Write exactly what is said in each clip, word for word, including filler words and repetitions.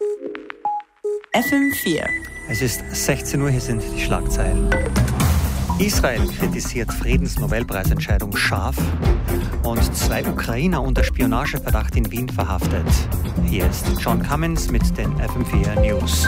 F M vier. Es ist sechzehn Uhr, hier sind die Schlagzeilen. Israel kritisiert Friedensnobelpreisentscheidung scharf und zwei Ukrainer unter Spionageverdacht in Wien verhaftet. Hier ist John Cummins mit den F M vier News.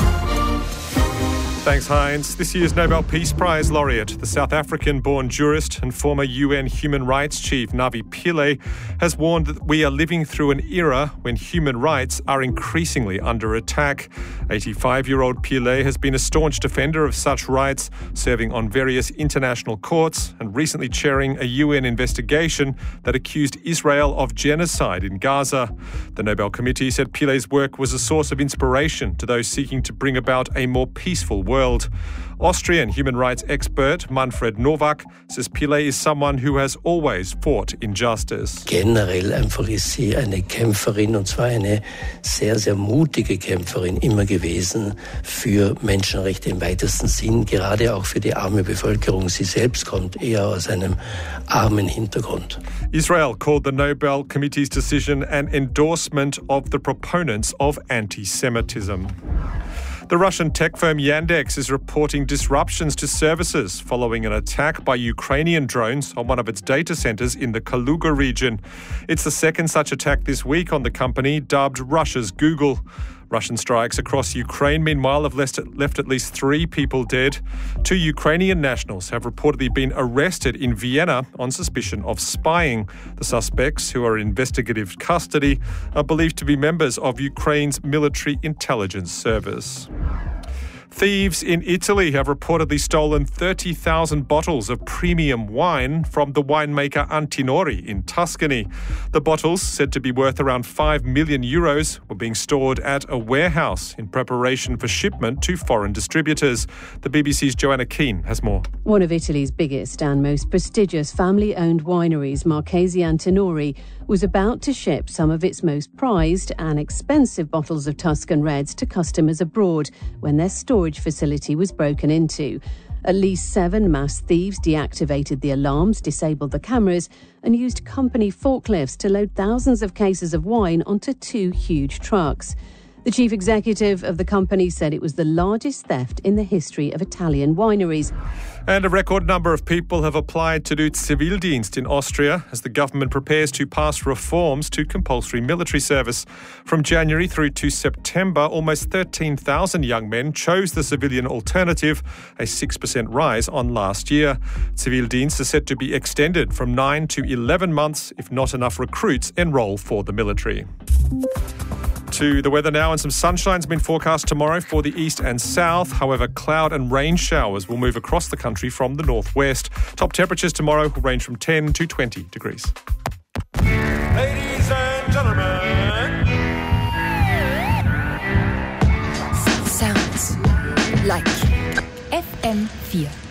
Thanks, Heinz. This year's Nobel Peace Prize laureate, the South African-born jurist and former U N Human Rights Chief Navi Pillay, has warned that we are living through an era when human rights are increasingly under attack. eighty-five-year-old Pillay has been a staunch defender of such rights, serving on various international courts and recently chairing a U N investigation that accused Israel of genocide in Gaza. The Nobel Committee said Pillay's work was a source of inspiration to those seeking to bring about a more peaceful world. world. Austrian human rights expert Manfred Nowak says Pillay is someone who has always fought injustice. Generell einfach ist sie eine Kämpferin, und zwar eine sehr, sehr mutige Kämpferin immer gewesen für Menschenrechte im weitesten Sinn, gerade auch für die arme Bevölkerung. Sie selbst kommt eher aus einem armen Hintergrund. Israel called the Nobel Committee's decision an endorsement of the proponents of anti-Semitism. The Russian tech firm Yandex is reporting disruptions to services following an attack by Ukrainian drones on one of its data centers in the Kaluga region. It's the second such attack this week on the company, dubbed Russia's Google. Russian strikes across Ukraine, meanwhile, have left, left at least three people dead. Two Ukrainian nationals have reportedly been arrested in Vienna on suspicion of spying. The suspects, who are in investigative custody, are believed to be members of Ukraine's military intelligence service. Thieves in Italy have reportedly stolen thirty thousand bottles of premium wine from the winemaker Antinori in Tuscany. The bottles, said to be worth around five million euros, were being stored at a warehouse in preparation for shipment to foreign distributors. The B B C's Joanna Keane has more. One of Italy's biggest and most prestigious family-owned wineries, Marchesi Antinori, was about to ship some of its most prized and expensive bottles of Tuscan Reds to customers abroad when their storage facility was broken into. At least seven mass thieves deactivated the alarms, disabled the cameras, and used company forklifts to load thousands of cases of wine onto two huge trucks. The chief executive of the company said it was the largest theft in the history of Italian wineries. And a record number of people have applied to do Zivildienst in Austria as the government prepares to pass reforms to compulsory military service. From January through to September, almost thirteen thousand young men chose the civilian alternative, a six percent rise on last year. Zivildienst is set to be extended from nine to eleven months if not enough recruits enrol for the military. To the weather now, and some sunshine's been forecast tomorrow for the east and south. However, cloud and rain showers will move across the country from the northwest. Top temperatures tomorrow will range from ten to twenty degrees. Ladies and gentlemen. Sounds like F M vier.